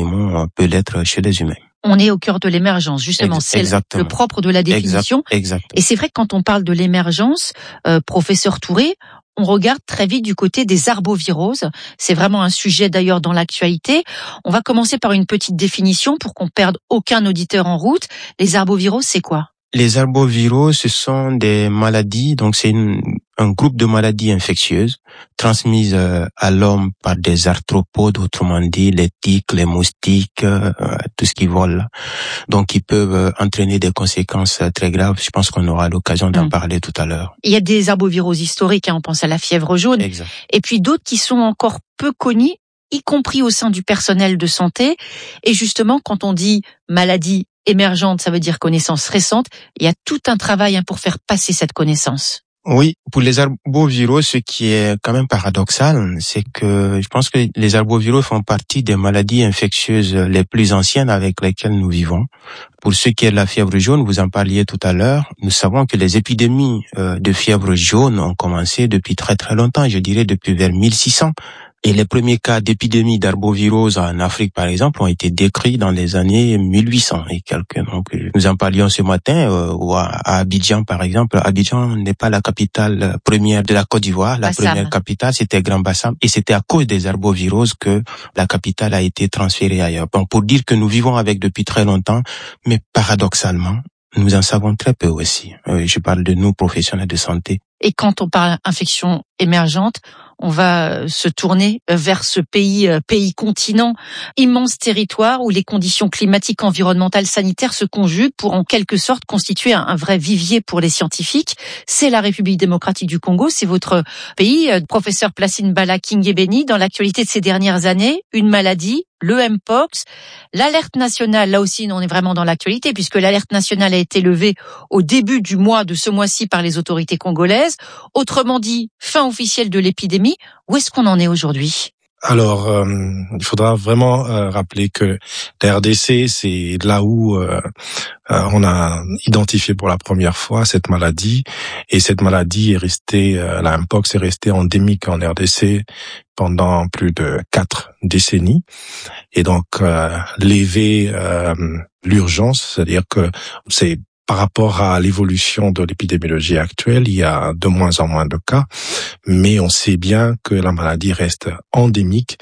animaux peut l'être chez les humains. On est au cœur de l'émergence, justement, c'est le propre de la définition. Exactement. Et c'est vrai que quand on parle de l'émergence, professeur Touré, on regarde très vite du côté des arboviroses. C'est vraiment un sujet d'ailleurs dans l'actualité. On va commencer par une petite définition pour qu'on perde aucun auditeur en route. Les arboviroses, c'est quoi ? Les arboviroses, ce sont des maladies, donc c'est un groupe de maladies infectieuses transmises à l'homme par des arthropodes, autrement dit les tiques, les moustiques, tout ce qui vole. Donc ils peuvent entraîner des conséquences très graves. Je pense qu'on aura l'occasion d'en parler tout à l'heure. Il y a des arboviroses historiques, on pense à la fièvre jaune, exact. Et puis d'autres qui sont encore peu connues, y compris au sein du personnel de santé. Et justement, quand on dit maladie émergente, ça veut dire connaissance récente. Il y a tout un travail pour faire passer cette connaissance. Oui, pour les arboviroses, ce qui est quand même paradoxal, c'est que je pense que les arboviroses font partie des maladies infectieuses les plus anciennes avec lesquelles nous vivons. Pour ce qui est de la fièvre jaune, vous en parliez tout à l'heure, nous savons que les épidémies de fièvre jaune ont commencé depuis très très longtemps, je dirais depuis vers 1600. Et les premiers cas d'épidémie d'arbovirose en Afrique, par exemple, ont été décrits dans les années 1800 et quelques. Donc, nous en parlions ce matin, ou à Abidjan, par exemple. Abidjan n'est pas la capitale première de la Côte d'Ivoire. La première capitale, c'était Grand-Bassam. Et c'était à cause des arboviroses que la capitale a été transférée ailleurs. Bon, pour dire que nous vivons avec depuis très longtemps, mais paradoxalement, nous en savons très peu aussi. Je parle de nous, professionnels de santé. Et quand on parle infection émergente, on va se tourner vers ce pays continent, immense territoire où les conditions climatiques, environnementales, sanitaires se conjuguent pour en quelque sorte constituer un vrai vivier pour les scientifiques. C'est la République démocratique du Congo, c'est votre pays. Professeur Placide Bala Kingebeni, dans l'actualité de ces dernières années, une maladie, le Mpox, l'alerte nationale, là aussi on est vraiment dans l'actualité puisque l'alerte nationale a été levée au début du mois de ce mois-ci par les autorités congolaises. Autrement dit, fin officielle de l'épidémie. Où est-ce qu'on en est aujourd'hui ? Alors, il faudra vraiment rappeler que la RDC, c'est là où on a identifié pour la première fois cette maladie. Et cette maladie est restée, la Mpox est restée endémique en RDC pendant plus de 4 décennies. Et donc, lever l'urgence, c'est-à-dire que c'est par rapport à l'évolution de l'épidémiologie actuelle, il y a de moins en moins de cas, mais on sait bien que la maladie reste endémique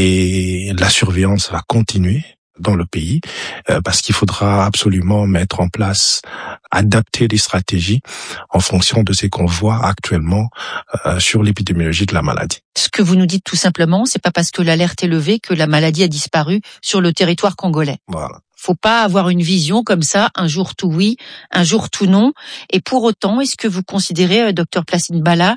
et la surveillance va continuer dans le pays parce qu'il faudra absolument mettre en place, adapter les stratégies en fonction de ce qu'on voit actuellement sur l'épidémiologie de la maladie. Ce que vous nous dites tout simplement, c'est pas parce que l'alerte est levée que la maladie a disparu sur le territoire congolais. Voilà. Faut pas avoir une vision comme ça, un jour tout oui, un jour tout non. Et pour autant, est-ce que vous considérez, Dr Placide Bala,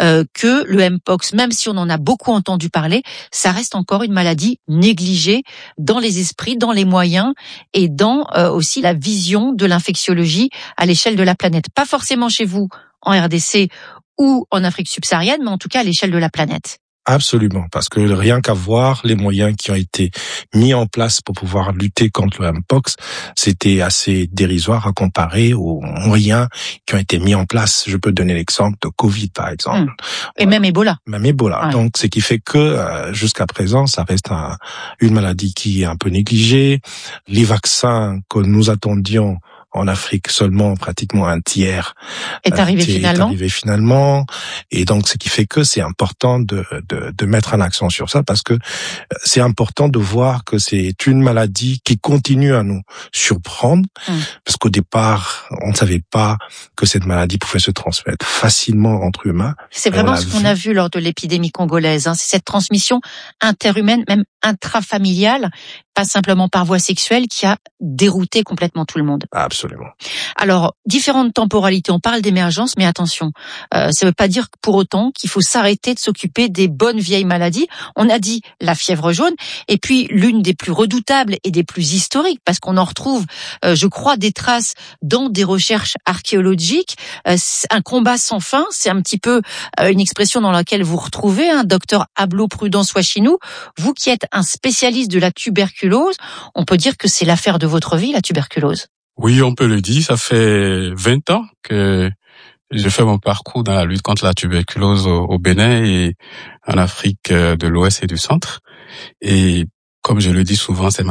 que le Mpox, même si on en a beaucoup entendu parler, ça reste encore une maladie négligée dans les esprits, dans les moyens et dans aussi la vision de l'infectiologie à l'échelle de la planète. Pas forcément chez vous, en RDC ou en Afrique subsaharienne, mais en tout cas à l'échelle de la planète. Absolument, parce que rien qu'à voir les moyens qui ont été mis en place pour pouvoir lutter contre le Mpox, c'était assez dérisoire à comparer aux moyens qui ont été mis en place. Je peux donner l'exemple de Covid, par exemple. Et même Ebola. Même Ebola. Ouais. Donc, ce qui fait que jusqu'à présent, ça reste une maladie qui est un peu négligée. Les vaccins que nous attendions en Afrique, seulement pratiquement un tiers est arrivé finalement. Et donc, ce qui fait que c'est important de mettre un accent sur ça parce que c'est important de voir que c'est une maladie qui continue à nous surprendre parce qu'au départ, on ne savait pas que cette maladie pouvait se transmettre facilement entre humains. C'est vraiment ce qu'on a vu lors de l'épidémie congolaise. C'est cette transmission interhumaine, même intrafamiliale, pas simplement par voie sexuelle, qui a dérouté complètement tout le monde. Absolument. Alors, différentes temporalités, on parle d'émergence, mais attention, ça ne veut pas dire pour autant qu'il faut s'arrêter de s'occuper des bonnes vieilles maladies. On a dit la fièvre jaune, et puis l'une des plus redoutables et des plus historiques, parce qu'on en retrouve, je crois, des traces dans des recherches archéologiques. Un combat sans fin, c'est un petit peu une expression dans laquelle vous retrouvez, docteur Ablo Prudence Ouachinou, vous qui êtes un spécialiste de la tuberculose, on peut dire que c'est l'affaire de votre vie, la tuberculose. Oui, on peut le dire. Ça fait 20 ans que j'ai fait mon parcours dans la lutte contre la tuberculose au Bénin et en Afrique de l'Ouest et du Centre. Et comme je le dis souvent, c'est